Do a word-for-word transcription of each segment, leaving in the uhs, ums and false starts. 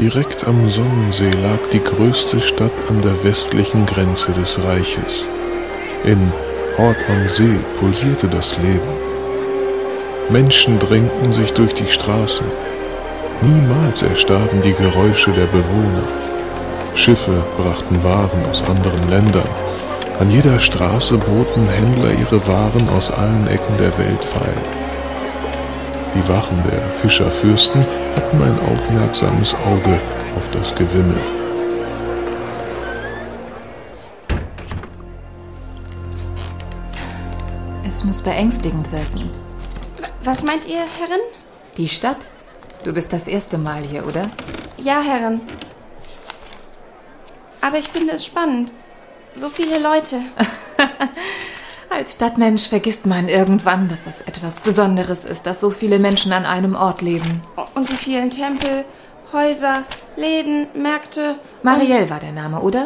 Direkt am Sonnensee lag die größte Stadt an der westlichen Grenze des Reiches. In Hort am See pulsierte das Leben. Menschen drängten sich durch die Straßen. Niemals erstarben die Geräusche der Bewohner. Schiffe brachten Waren aus anderen Ländern. An jeder Straße boten Händler ihre Waren aus allen Ecken der Welt feil. Die Wachen der Fischerfürsten hatten ein aufmerksames Auge auf das Gewimmel. Es muss beängstigend wirken. Was meint ihr, Herrin? Die Stadt? Du bist das erste Mal hier, oder? Ja, Herrin. Aber ich finde es spannend. So viele Leute. Als Stadtmensch vergisst man irgendwann, dass das etwas Besonderes ist, dass so viele Menschen an einem Ort leben. Und die vielen Tempel, Häuser, Läden, Märkte. Marielle war der Name, oder?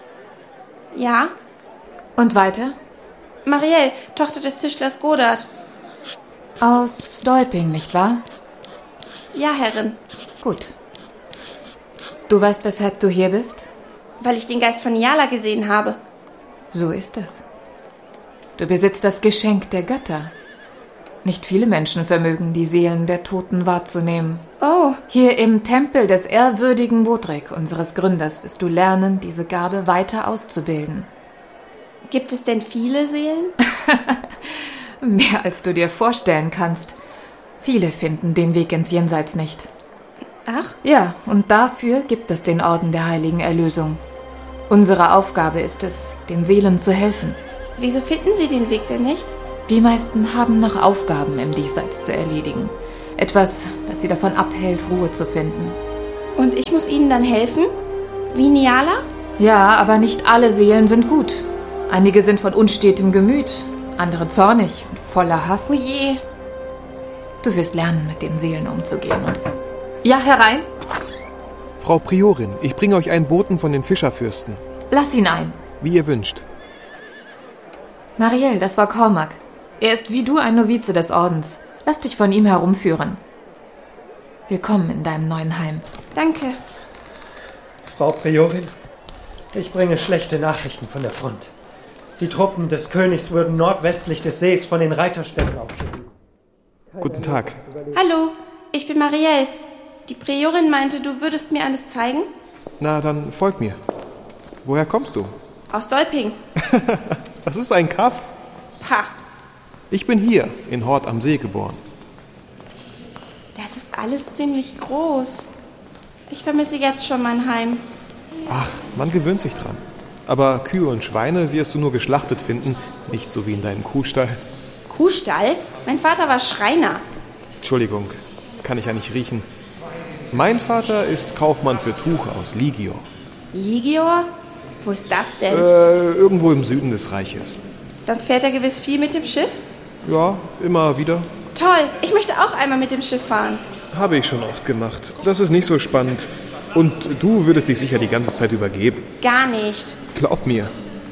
Ja. Und weiter? Marielle, Tochter des Tischlers Godard. Aus Dolping, nicht wahr? Ja, Herrin. Gut. Du weißt, weshalb du hier bist? Weil ich den Geist von Niala gesehen habe. So ist es. Du besitzt das Geschenk der Götter. Nicht viele Menschen vermögen, die Seelen der Toten wahrzunehmen. Oh. Hier im Tempel des ehrwürdigen Bodrik, unseres Gründers, wirst du lernen, diese Gabe weiter auszubilden. Gibt es denn viele Seelen? Mehr als du dir vorstellen kannst. Viele finden den Weg ins Jenseits nicht. Ach? Ja, und dafür gibt es den Orden der Heiligen Erlösung. Unsere Aufgabe ist es, den Seelen zu helfen. Wieso finden sie den Weg denn nicht? Die meisten haben noch Aufgaben im Diesseits zu erledigen. Etwas, das sie davon abhält, Ruhe zu finden. Und ich muss ihnen dann helfen? Wie Niala? Ja, aber nicht alle Seelen sind gut. Einige sind von unstetem Gemüt, andere zornig und voller Hass. Oh je. Du wirst lernen, mit den Seelen umzugehen. Und ja, herein. Frau Priorin, ich bringe euch einen Boten von den Fischerfürsten. Lass ihn ein. Wie ihr wünscht. Marielle, das war Cormac. Er ist wie du ein Novize des Ordens. Lass dich von ihm herumführen. Willkommen in deinem neuen Heim. Danke. Frau Priorin, ich bringe schlechte Nachrichten von der Front. Die Truppen des Königs würden nordwestlich des Sees von den Reiterstämmen aufschieben. Guten Tag. Hallo, ich bin Marielle. Die Priorin meinte, du würdest mir alles zeigen? Na, dann folg mir. Woher kommst du? Aus Dolping. Das ist ein Kaff. Pah. Ich bin hier, in Hort am See geboren. Das ist alles ziemlich groß. Ich vermisse jetzt schon mein Heim. Ach, man gewöhnt sich dran. Aber Kühe und Schweine wirst du nur geschlachtet finden, nicht so wie in deinem Kuhstall. Kuhstall? Mein Vater war Schreiner. Entschuldigung, kann ich ja nicht riechen. Mein Vater ist Kaufmann für Tuch aus Ligior. Ligior? Wo ist das denn? Äh, irgendwo im Süden des Reiches. Dann fährt er gewiss viel mit dem Schiff? Ja, immer wieder. Toll, ich möchte auch einmal mit dem Schiff fahren. Habe ich schon oft gemacht. Das ist nicht so spannend. Und du würdest dich sicher die ganze Zeit übergeben. Gar nicht. Glaub mir.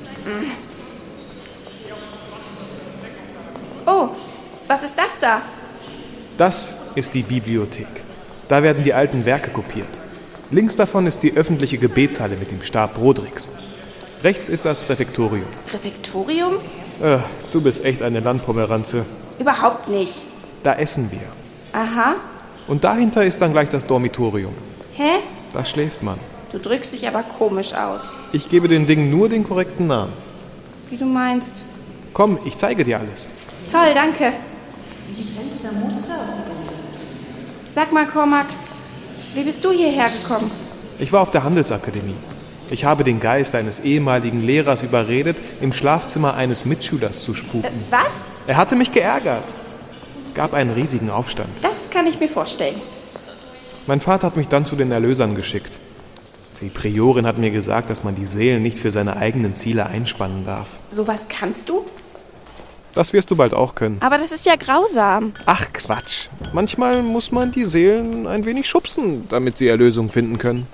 Oh, was ist das da? Das ist die Bibliothek. Da werden die alten Werke kopiert. Links davon ist die öffentliche Gebetshalle mit dem Stab Brodriks. Rechts ist das Refektorium. Refektorium? Äh, du bist echt eine Landpomeranze. Überhaupt nicht. Da essen wir. Aha. Und dahinter ist dann gleich das Dormitorium. Hä? Da schläft man. Du drückst dich aber komisch aus. Ich gebe den Dingen nur den korrekten Namen. Wie du meinst. Komm, ich zeige dir alles. Toll, danke. Die Fenstermuster auf die Sag mal, Cormac, wie bist du hierher gekommen? Ich war auf der Handelsakademie. Ich habe den Geist eines ehemaligen Lehrers überredet, im Schlafzimmer eines Mitschülers zu spuken. Äh, was? Er hatte mich geärgert. Gab einen riesigen Aufstand. Das kann ich mir vorstellen. Mein Vater hat mich dann zu den Erlösern geschickt. Die Priorin hat mir gesagt, dass man die Seelen nicht für seine eigenen Ziele einspannen darf. Sowas kannst du? Das wirst du bald auch können. Aber das ist ja grausam. Ach Quatsch. Manchmal muss man die Seelen ein wenig schubsen, damit sie Erlösung finden können.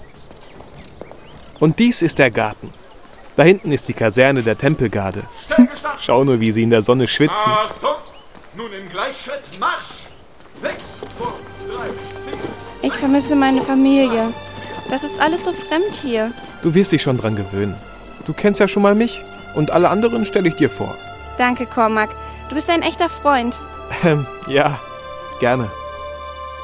Und dies ist der Garten. Da hinten ist die Kaserne der Tempelgarde. Schau nur, wie sie in der Sonne schwitzen. Achtung! Nun im Gleichschritt Marsch! Sechs, zwei, drei, vier. Ich vermisse meine Familie. Das ist alles so fremd hier. Du wirst dich schon dran gewöhnen. Du kennst ja schon mal mich und alle anderen stelle ich dir vor. Danke, Cormac. Du bist ein echter Freund. Ähm, ja, gerne.